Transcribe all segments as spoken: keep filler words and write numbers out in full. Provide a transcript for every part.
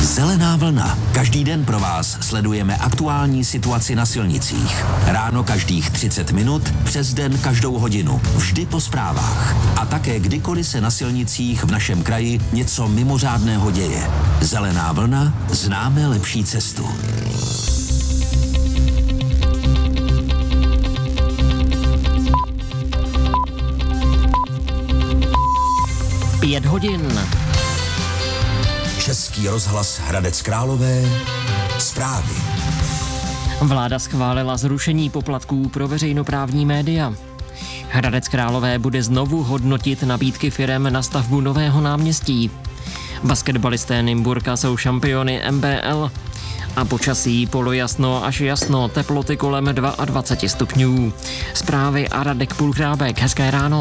Zelená vlna. Každý den pro vás sledujeme aktuální situaci na silnicích. Ráno každých třicet minut, přes den každou hodinu. Vždy po zprávách. A také kdykoliv se na silnicích v našem kraji něco mimořádného děje. Zelená vlna. Známe lepší cestu. Pět hodin. Český rozhlas Hradec Králové. Zprávy. Vláda schválila zrušení poplatků pro veřejnoprávní média. Hradec Králové bude znovu hodnotit nabídky firem na stavbu nového náměstí. Basketbalisté Nymburka jsou šampiony M B L. A počasí polojasno až jasno, teploty kolem dvacet dva stupňů. Zprávy a Radek Půlhrábek. Hezké ráno.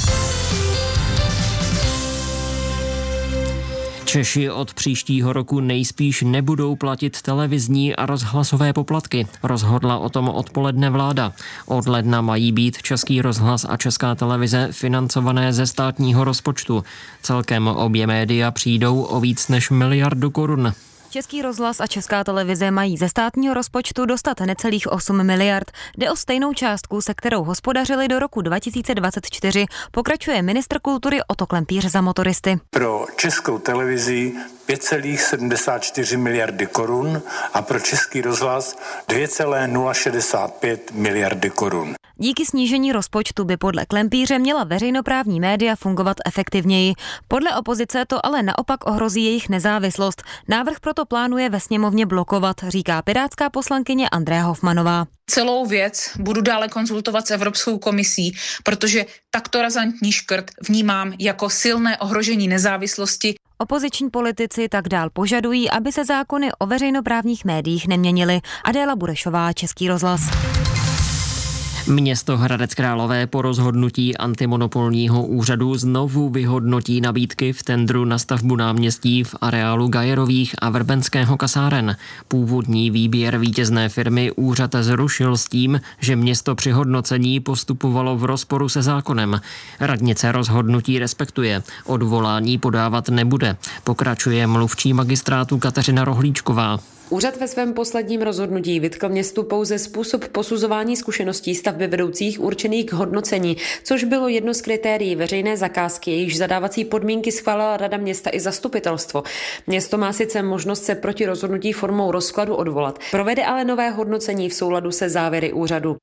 Češi od příštího roku nejspíš nebudou platit televizní a rozhlasové poplatky. Rozhodla o tom odpoledne vláda. Od ledna mají být Český rozhlas a Česká televize financované ze státního rozpočtu. Celkem obě média přijdou o víc než miliardu korun. Český rozhlas a Česká televize mají ze státního rozpočtu dostat necelých osm miliard. Jde o stejnou částku, se kterou hospodařili do roku dva tisíce dvacet čtyři, pokračuje ministr kultury Otto Klempíř za Motoristy. Pro Českou televizi pět celá sedmdesát čtyři miliardy korun a pro Český rozhlas dvě celá nula šedesát pět miliardy korun. Díky snížení rozpočtu by podle Klempíře měla veřejnoprávní média fungovat efektivněji. Podle opozice to ale naopak ohrozí jejich nezávislost. Návrh proto plánuje ve sněmovně blokovat, říká pirátská poslankyně Andrea Hofmanová. Celou věc budu dále konzultovat s Evropskou komisí, protože takto razantní škrt vnímám jako silné ohrožení nezávislosti. Opoziční politici tak dál požadují, aby se zákony o veřejnoprávních médiích neměnily. Adéla Burešová, Český rozhlas. Město Hradec Králové po rozhodnutí antimonopolního úřadu znovu vyhodnotí nabídky v tendru na stavbu náměstí v areálu Gajerových a Vrbenského kasáren. Původní výběr vítězné firmy úřad zrušil s tím, že město při hodnocení postupovalo v rozporu se zákonem. Radnice rozhodnutí respektuje, odvolání podávat nebude, pokračuje mluvčí magistrátu Kateřina Rohlíčková. Úřad ve svém posledním rozhodnutí vytkl městu pouze způsob posuzování zkušeností stavby vedoucích určených k hodnocení, což bylo jedno z kritérií veřejné zakázky, jejíž zadávací podmínky schválila Rada města i zastupitelstvo. Město má sice možnost se proti rozhodnutí formou rozkladu odvolat, provede ale nové hodnocení v souladu se závěry úřadu.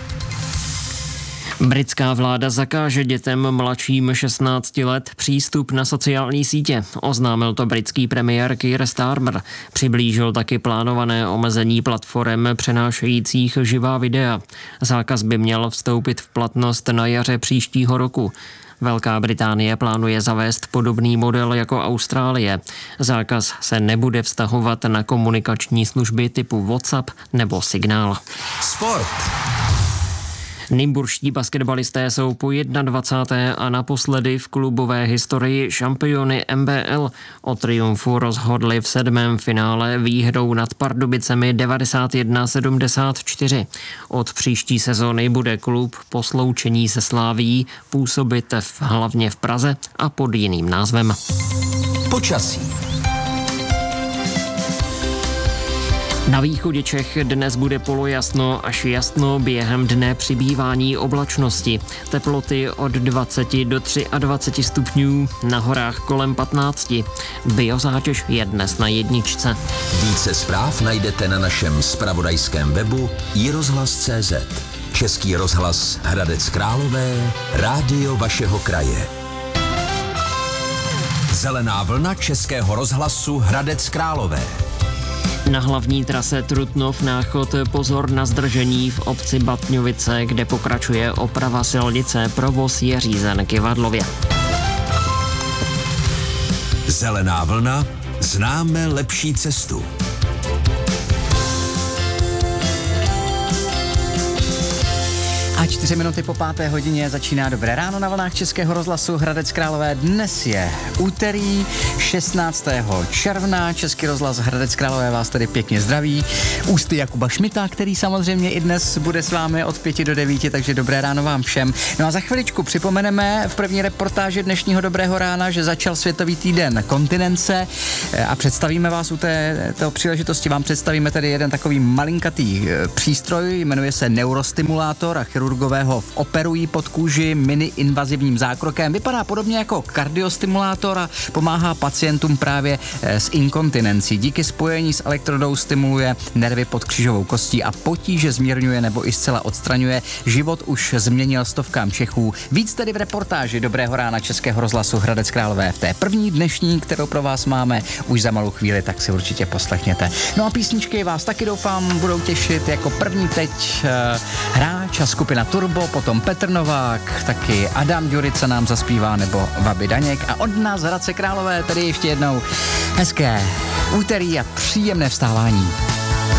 Britská vláda zakáže dětem mladším šestnácti let přístup na sociální sítě. Oznámil to britský premiér Keir Starmer. Přiblížil taky plánované omezení platform přenášejících živá videa. Zákaz by měl vstoupit v platnost na jaře příštího roku. Velká Británie plánuje zavést podobný model jako Austrálie. Zákaz se nebude vztahovat na komunikační služby typu WhatsApp nebo Signál. Sport. Nymburští basketbalisté jsou po dvacáté první a naposledy v klubové historii šampiony M B L. O triumfu rozhodli v sedmém finále výhrou nad Pardubicemi devadesát jedna sedmdesát čtyři. Od příští sezony bude klub po sloučení se Slavií působit v, hlavně v Praze a pod jiným názvem. Počasí. Na východě Čech dnes bude polojasno až jasno, během dne přibývání oblačnosti. Teploty od dvaceti do dvaceti tří stupňů, na horách kolem patnácti. Biozátěž je dnes na jedničce. Více zpráv najdete na našem zpravodajském webu i rozhlas tečka cé zet. Český rozhlas Hradec Králové, rádio vašeho kraje. Zelená vlna Českého rozhlasu Hradec Králové. Na hlavní trase Trutnov-Náchod pozor na zdržení v obci Batňovice, kde pokračuje oprava silnice, provoz je řízen kyvadlově. Zelená vlna, známe lepší cestu. A čtyři minuty po páté hodině začíná Dobré ráno na vlnách Českého rozhlasu Hradec Králové. Dnes je úterý šestnáctého června. Český rozhlas Hradec Králové vás tady pěkně zdraví. Ústy Jakuba Šmita, který samozřejmě i dnes bude s vámi od pěti do devíti, takže dobré ráno vám všem. No a za chviličku připomeneme v první reportáži dnešního Dobrého rána, že začal Světový týden kontinence a představíme vás u té, této příležitosti. Vám představíme tady jeden takový malinkatý přístroj, jmenuje se neurostimulátor a chirurgové ho operují pod kůži mini-invazivním zákrokem. Vypadá podobně jako kardiostimulátor a pomáhá pacientům právě s inkontinencí. Díky spojení s elektrodou stimuluje nervy pod křížovou kostí a potíže zmírňuje nebo i zcela odstraňuje. Život už změnil stovkám Čechů. Víc tedy v reportáži Dobrého rána Českého rozhlasu Hradec Králové v té první dnešní, kterou pro vás máme už za malou chvíli, tak si určitě poslechněte. No a písničky vás taky doufám budou těšit. Jako první teď uh, hráč a skupina Turbo, potom Petr Novák, taky Adam Ďurica nám zaspívá nebo Vaby Daněk a od nás z Hradce Králové tedy ještě jednou hezké úterý a příjemné vstávání.